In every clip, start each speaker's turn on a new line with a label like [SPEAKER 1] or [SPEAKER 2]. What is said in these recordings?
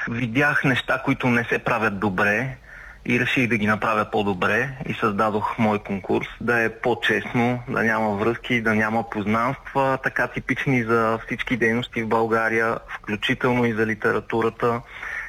[SPEAKER 1] Видях неща, които не се правят добре и реших да ги направя по-добре и създадох мой конкурс, да е по-честно, да няма връзки, да няма познанства, така типични за всички дейности в България, включително и за литературата.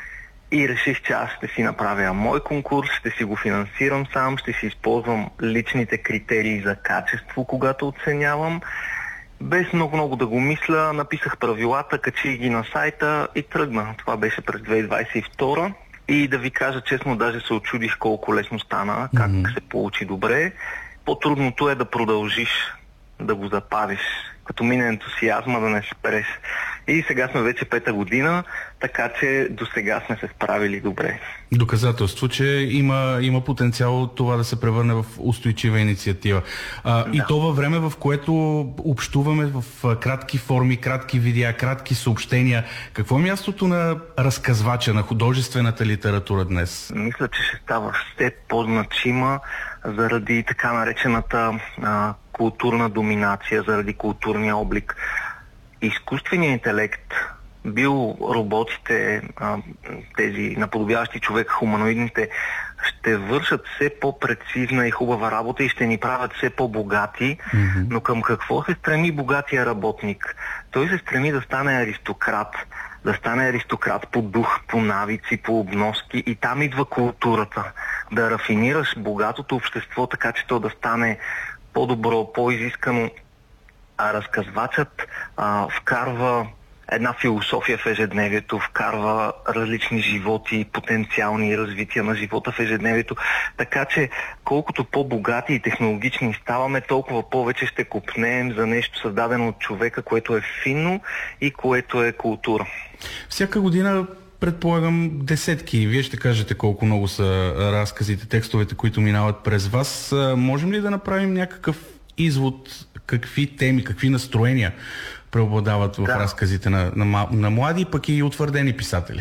[SPEAKER 1] И реших, че аз ще си направя мой конкурс, ще си го финансирам сам, ще си използвам личните критерии за качество, когато оценявам. Без много да го мисля, написах правилата, качих ги на сайта и тръгна. Това беше през 2022. И да ви кажа честно, даже се очудих колко лесно стана, как се получи добре. По-трудното е да продължиш, да го запазиш, като мине ентусиазма, да не се спреш. И сега сме вече 5-та година, така че до сега сме се справили добре.
[SPEAKER 2] Доказателство, че има потенциал това да се превърне в устойчива инициатива. И то във време, в което общуваме в кратки форми, кратки видеа, кратки съобщения. Какво е мястото на разказвача, на художествената литература днес?
[SPEAKER 1] Мисля, че ще става все по-значима заради така наречената културна доминация, заради културния облик. Изкуственият интелект, бил роботите, тези наподобяващи човека, хуманоидните, ще вършат все по-прецизна и хубава работа и ще ни правят все по-богати, но към какво се стреми богатия работник? Той се стреми да стане аристократ. Да стане аристократ по дух, по навици, по обноски, и там идва културата. Да рафинираш богатото общество, така че то да стане по-добро, по-изискано. А разказвачът вкарва една философия в ежедневието, вкарва различни животи, потенциални развития на живота в ежедневието. Така че колкото по-богати и технологични ставаме, толкова повече ще копнеем за нещо създадено от човека, което е финно и което е култура.
[SPEAKER 2] Всяка година предполагам десетки. Вие ще кажете колко много са разказите, текстовете, които минават през вас. Можем ли да направим някакъв извод, какви теми, какви настроения преобладават в разказите на млади, пък и утвърдени писатели?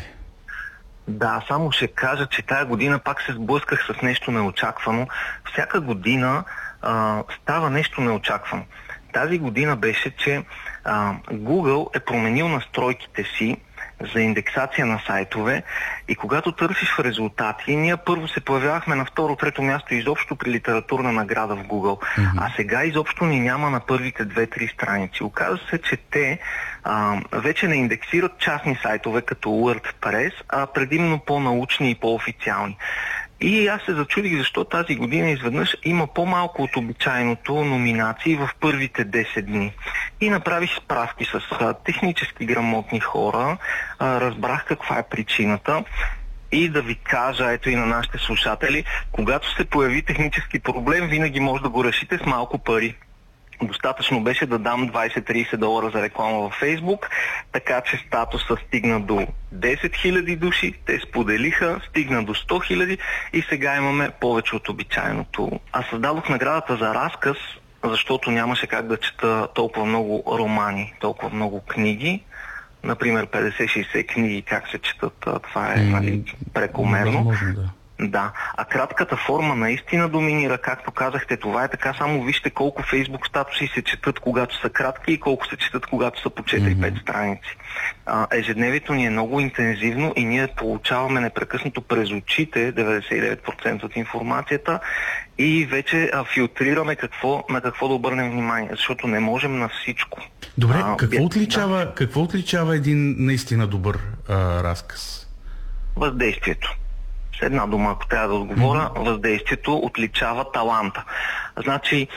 [SPEAKER 1] Да, само ще кажа, че тая година пак се сблъсках с нещо неочаквано. Всяка година става нещо неочаквано. Тази година беше, че Google е променил настройките си за индексация на сайтове и когато търсиш в резултати, ние първо се появявахме на второ-трето място изобщо при литературна награда в Google, а сега изобщо ни няма на първите 2-3 страници. Оказва се, че те вече не индексират частни сайтове като WordPress, а предимно по-научни и по-официални. И аз се зачудих защо тази година изведнъж има по-малко от обичайното номинации в първите 10 дни. И направих справки с технически грамотни хора, разбрах каква е причината. И да ви кажа, ето и на нашите слушатели, когато се появи технически проблем, винаги може да го решите с малко пари. Достатъчно беше да дам $20-30 за реклама във Фейсбук, така че статуса стигна до 10 000 души, те споделиха, стигна до 100 000 и сега имаме повече от обичайното. Аз създадох наградата за разказ, защото нямаше как да чета толкова много романи, толкова много книги. Например, 50-60 книги, как се четат, това е прекомерно. Да, а кратката форма наистина доминира, както казахте, това е така, само вижте колко Фейсбук статуси се четат, когато са кратки и колко се четат, когато са по 4-5 страници. Ежедневието ни е много интензивно и ние получаваме непрекъснато през очите 99% от информацията и вече филтрираме на какво да обърнем внимание, защото не можем на всичко.
[SPEAKER 2] Добре, какво отличава един наистина добър разказ?
[SPEAKER 1] Въздействието. С една дума, ако трябва да отговоря, въздействието отличава таланта. Значи,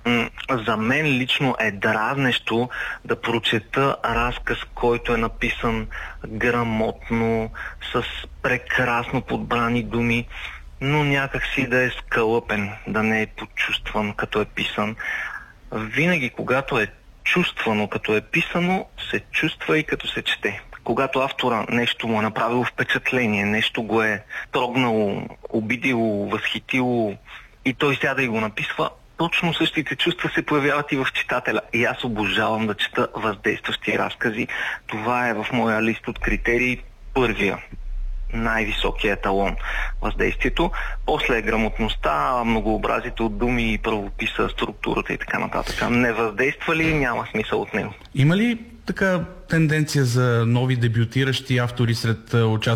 [SPEAKER 1] за мен лично е дразнещо да прочета разказ, който е написан грамотно, с прекрасно подбрани думи, но някак си да е скълъпен, да не е почувстван като е писан. Винаги, когато е чувствано като е писано, се чувства и като се чете. Когато автора нещо му е направило впечатление, нещо го е трогнало, обидило, възхитило и той сяда и го написва, точно същите чувства се появяват и в читателя. И аз обожавам да чета въздействащи разкази. Това е в моя лист от критерии първия, най-високия еталон въздействието. После е грамотността, многообразието от думи, правописа, структурата и така нататък. Не въздейства ли, няма смисъл от него.
[SPEAKER 2] Има ли така тенденция за нови дебютиращи автори сред участниците